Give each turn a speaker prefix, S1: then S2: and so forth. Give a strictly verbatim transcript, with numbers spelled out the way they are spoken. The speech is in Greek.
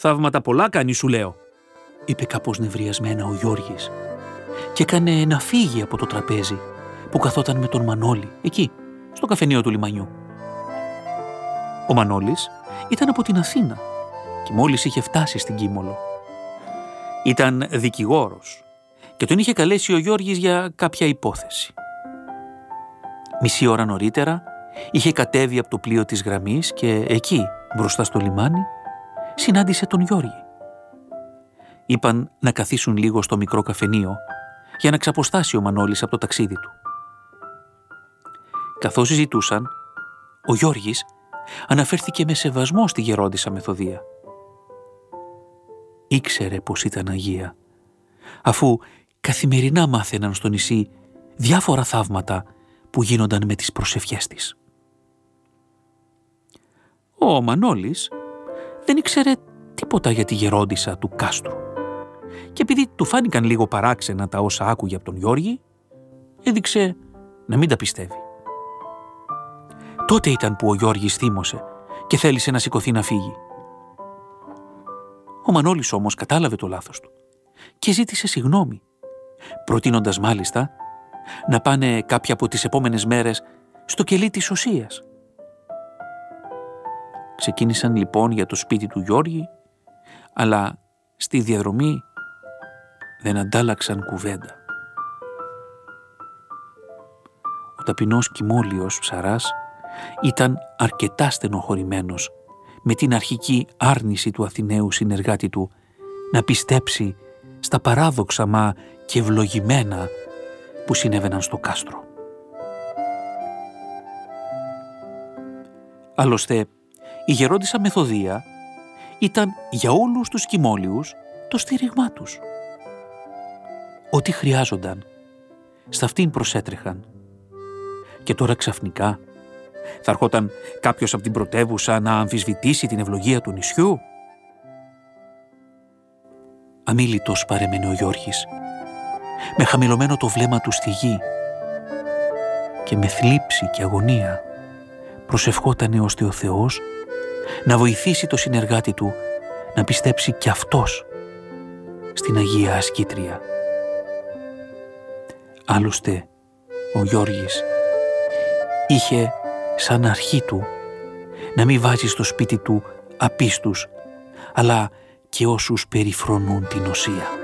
S1: «Θαύματα πολλά κάνει, σου λέω», είπε κάπως νευριασμένα ο Γιώργης και έκανε να φύγει από το τραπέζι που καθόταν με τον Μανώλη εκεί, στο καφενείο του λιμανιού. Ο Μανώλης ήταν από την Αθήνα και μόλις είχε φτάσει στην Κίμολο. Ήταν δικηγόρος και τον είχε καλέσει ο Γιώργης για κάποια υπόθεση. Μισή ώρα νωρίτερα είχε κατέβει από το πλοίο της γραμμής και εκεί, μπροστά στο λιμάνι, συνάντησε τον Γιώργη. Είπαν να καθίσουν λίγο στο μικρό καφενείο για να ξαποστάσει ο Μανώλης από το ταξίδι του. Καθώς συζητούσαν, ο Γιώργης αναφέρθηκε με σεβασμό στη γερόντισσα Μεθοδία. Ήξερε πως ήταν Αγία, αφού καθημερινά μάθαιναν στο νησί διάφορα θαύματα που γίνονταν με τις προσευχές της. Ο Μανώλης δεν ήξερε τίποτα για τη γερόντισσα του κάστρου και επειδή του φάνηκαν λίγο παράξενα τα όσα άκουγε από τον Γιώργη, έδειξε να μην τα πιστεύει. Τότε ήταν που ο Γιώργης θύμωσε και θέλησε να σηκωθεί να φύγει. Ο Μανώλης όμως κατάλαβε το λάθος του και ζήτησε συγγνώμη, προτείνοντας μάλιστα να πάνε κάποια από τις επόμενες μέρες στο κελί της Οσίας. Ξεκίνησαν λοιπόν για το σπίτι του Γιώργη, αλλά στη διαδρομή δεν αντάλλαξαν κουβέντα. Ο ταπεινός Κιμόλιος ψαράς ήταν αρκετά στενοχωρημένος με την αρχική άρνηση του Αθηναίου συνεργάτη του να πιστέψει στα παράδοξα μα και ευλογημένα που συνέβαιναν στο κάστρο. Άλλωστε, η γερόντισσα Μεθοδία ήταν για όλους τους Κιμόλιους το στήριγμά τους. Ό,τι χρειάζονταν, στα αυτήν προσέτρεχαν. Και τώρα ξαφνικά θα ερχόταν κάποιος από την πρωτεύουσα να αμφισβητήσει την ευλογία του νησιού. Αμίλητος παρέμενε ο Γιώργης, με χαμηλωμένο το βλέμμα του στη γη και με θλίψη και αγωνία προσευχότανε ώστε ο Θεός να βοηθήσει το συνεργάτη του να πιστέψει κι αυτός στην Αγία Ασκήτρια. Άλλωστε, ο Γιώργης είχε σαν αρχή του να μην βάζει στο σπίτι του απίστους, αλλά και όσους περιφρονούν την Οσία.